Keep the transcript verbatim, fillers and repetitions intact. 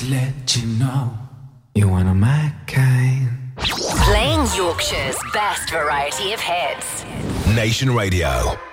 let you know you're one of my kind. Playing Yorkshire's best variety of hits. Nation Radio.